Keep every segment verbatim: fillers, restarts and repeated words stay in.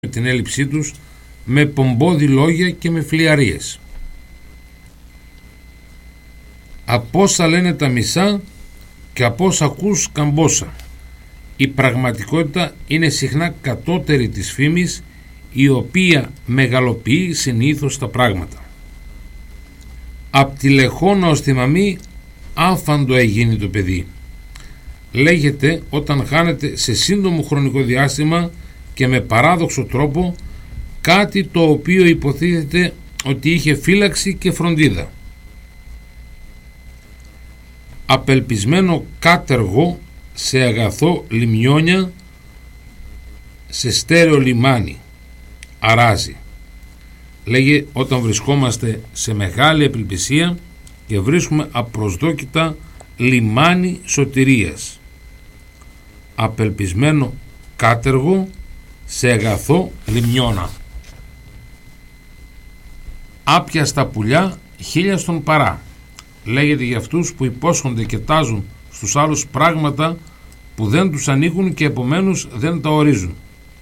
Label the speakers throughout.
Speaker 1: με την έλλειψή τους με πομπόδι λόγια και με φλιαρίες. Από όσα λένε τα μισά και από όσα ακούς καμπόσα. Η πραγματικότητα είναι συχνά κατώτερη της φήμης, η οποία μεγαλοποιεί συνήθως τα πράγματα. Απ' τη Λεχόνα ως τη Μαμή άφαντο έγινε το παιδί. Λέγεται όταν χάνεται σε σύντομο χρονικό διάστημα και με παράδοξο τρόπο κάτι το οποίο υποτίθεται ότι είχε φύλαξη και φροντίδα. Απελπισμένο κάτεργο σε αγαθό λιμνιόνια, σε στέρεο λιμάνι αράζει. Λέγε όταν βρισκόμαστε σε μεγάλη απελπισία και βρίσκουμε απροσδόκητα λιμάνι σωτηρίας. Απελπισμένο κάτεργο σε αγαθό λιμνιώνα. Άπιαστα πουλιά χίλια στον παρά. Λέγεται για αυτούς που υπόσχονται και τάζουν στους άλλους πράγματα που δεν τους ανήκουν και επομένως δεν τα ορίζουν.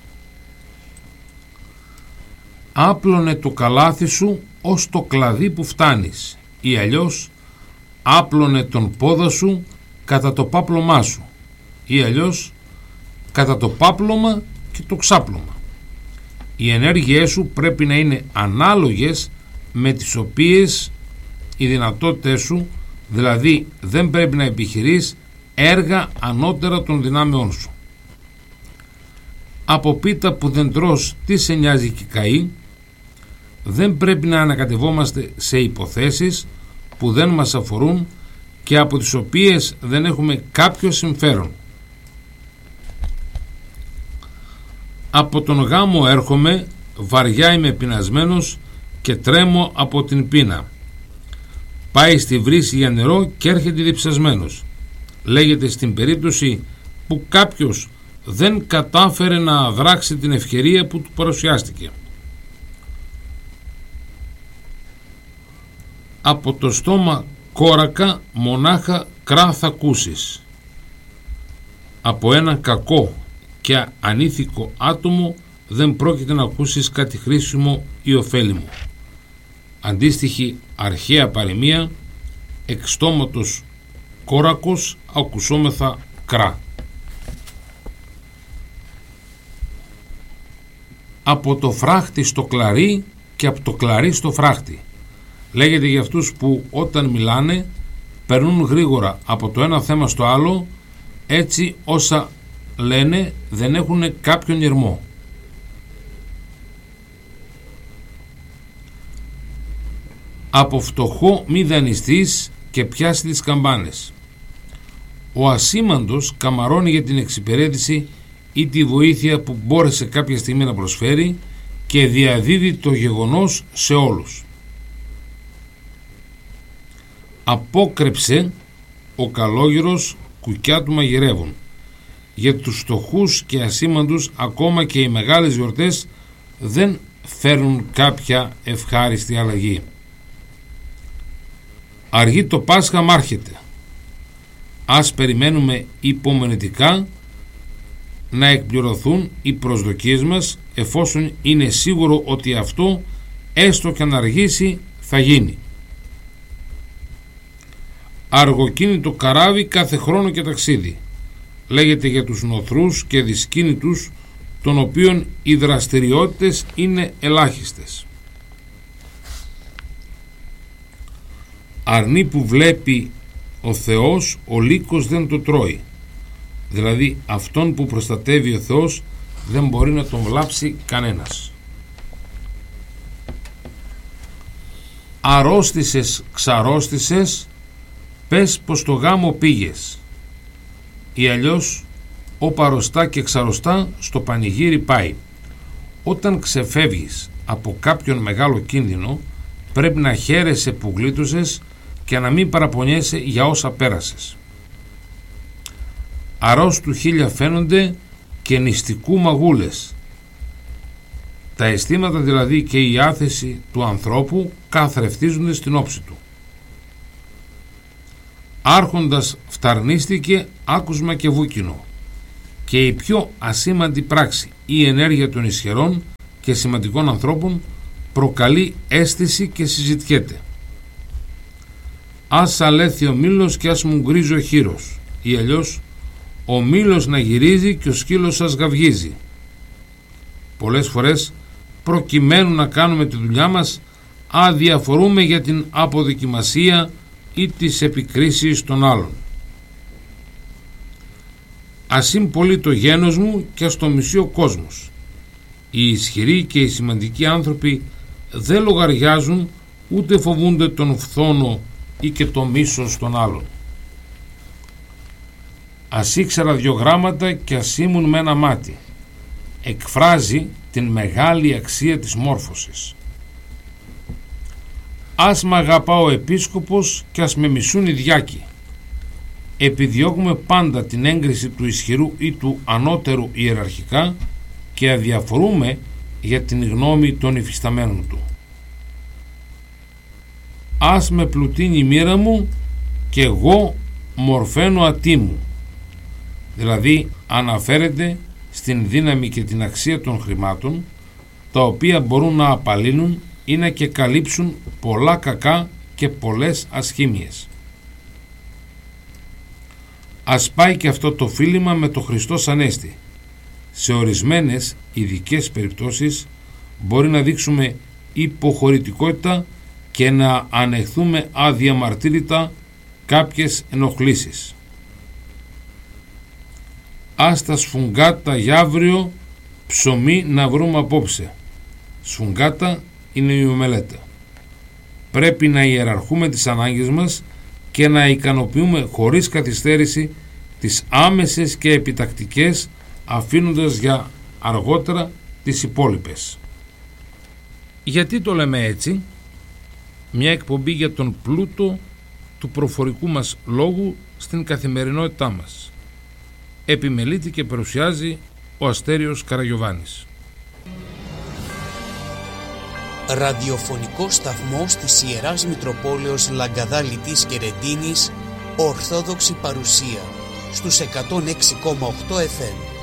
Speaker 1: Άπλωνε το καλάθι σου ως το κλαδί που φτάνεις, ή αλλιώς άπλωνε τον πόδα σου κατά το πάπλωμά σου, ή αλλιώς κατά το πάπλωμα και το ξάπλωμα. Οι ενέργειές σου πρέπει να είναι ανάλογες με τις οποίες οι δυνατότητες σου, δηλαδή δεν πρέπει να επιχειρείς έργα ανώτερα των δυνάμεών σου. Από πίτα που δεν τρως τι σε νοιάζει και καεί, δεν πρέπει να ανακατευόμαστε σε υποθέσεις που δεν μας αφορούν και από τις οποίες δεν έχουμε κάποιο συμφέρον. Από τον γάμο έρχομαι, βαριά είμαι πεινασμένος και τρέμω από την πείνα. Πάει στη βρύση για νερό και έρχεται διψασμένος. Λέγεται στην περίπτωση που κάποιος δεν κατάφερε να δράξει την ευκαιρία που του παρουσιάστηκε. Από το στόμα κόρακα μονάχα κρά θα ακούσεις. Από ένα κακό και ανήθικο άτομο δεν πρόκειται να ακούσεις κάτι χρήσιμο ή ωφέλιμο. Αντίστοιχη αρχαία παροιμία, εξ στόματος κόρακος ακουσόμεθα κρά. Από το φράχτη στο κλαρί και από το κλαρί στο φράχτη. Λέγεται για αυτούς που όταν μιλάνε περνούν γρήγορα από το ένα θέμα στο άλλο, έτσι όσα λένε δεν έχουν κάποιον ερμό. Από φτωχό μη δανειστείς και πιάσει τις καμπάνες. Ο ασήμαντος καμαρώνει για την εξυπηρέτηση ή τη βοήθεια που μπόρεσε κάποια στιγμή να προσφέρει και διαδίδει το γεγονός σε όλους. Απόκρεψε ο καλόγυρος, κουκιά του μαγειρεύουν. Για τους φτωχούς και ασήμαντους ακόμα και οι μεγάλες γιορτές δεν φέρνουν κάποια ευχάριστη αλλαγή. Αργεί το Πάσχα μάρχεται. Ας περιμένουμε υπομονετικά να εκπληρωθούν οι προσδοκίες μας, εφόσον είναι σίγουρο ότι αυτό έστω και αν αργήσει θα γίνει. Αργοκίνητο καράβι κάθε χρόνο και ταξίδι. Λέγεται για τους νοθρούς και δυσκίνητους, των οποίων οι δραστηριότητες είναι ελάχιστες. Αρνί που βλέπει ο Θεός, ο λύκος δεν το τρώει. Δηλαδή αυτόν που προστατεύει ο Θεός δεν μπορεί να τον βλάψει κανένας. Αρρώστησες, ξαρρώστησες, πες πως το γάμο πήγες, ή αλλιώς ο παρωστά και ξαρωστά στο πανηγύρι πάει. Όταν ξεφεύγεις από κάποιον μεγάλο κίνδυνο πρέπει να χαίρεσαι που γλίτωσες και να μην παραπονιέσαι για όσα πέρασες. Αρρώστου χίλια φαίνονται και νηστικού μαγούλες. Τα αισθήματα δηλαδή και η άθεση του ανθρώπου καθρεφτίζονται στην όψη του. Άρχοντας φταρνίστηκε άκουσμα και βούκινο. και η πιο ασήμαντη πράξη ή ενέργεια των ισχυρών και σημαντικών ανθρώπων προκαλεί αίσθηση και συζητιέται. Ας αλέθει ο μήλος και ας μου γκρίζει ο χείρος, ή αλλιώς ο μήλος να γυρίζει και ο σκύλος σας γαυγίζει. Πολλές φορές, προκειμένου να κάνουμε τη δουλειά μας, αδιαφορούμε για την αποδοκιμασία ή τις επικρίσεις των άλλων. Ας είναι πολύ το γένος μου και ας το μισεί ο κόσμος. Οι ισχυροί και οι σημαντικοί άνθρωποι δεν λογαριάζουν ούτε φοβούνται τον φθόνο ή και το μίσος των άλλων. Ας ήξερα δυο γράμματα και ας ήμουν με ένα μάτι. Εκφράζει την μεγάλη αξία της μόρφωσης. Ας μ' αγαπά ο επίσκοπος και ας με μισούν οι διάκοι. Επιδιώκουμε πάντα την έγκριση του ισχυρού ή του ανώτερου ιεραρχικά και αδιαφορούμε για την γνώμη των υφισταμένων του. Ας με πλουτίνει η μοίρα μου και εγώ μορφαίνω ατίμου. Δηλαδή αναφέρεται στην δύναμη και την αξία των χρημάτων, τα οποία μπορούν να απαλύνουν ή να και καλύψουν πολλά κακά και πολλές ασχήμιες. Ας πάει και αυτό το φίλημα με το Χριστός Ανέστη. Σε ορισμένες ειδικές περιπτώσεις μπορεί να δείξουμε υποχωρητικότητα και να ανεχθούμε αδιαμαρτύρητα κάποιες ενοχλήσεις. Ας τα σφουγγάτα για αύριο ψωμί να βρούμε απόψε. Σφουγγάτα είναι η ομελέτα. Πρέπει να ιεραρχούμε τις ανάγκες μας και να ικανοποιούμε χωρίς καθυστέρηση τις άμεσες και επιτακτικές, αφήνοντας για αργότερα τις υπόλοιπες. Γιατί το λέμε έτσι? Μια εκπομπή για τον πλούτο του προφορικού μας λόγου στην καθημερινότητά μας. Επιμελείται και παρουσιάζει ο Αστέριος Καραγιωβάνης.
Speaker 2: Ραδιοφωνικό σταθμός της Ιεράς Μητροπόλεως Λαγκαδά Λιτής και Ρεντίνης, Ορθόδοξη παρουσία στους εκατόν έξι κόμμα οκτώ εφ εμ.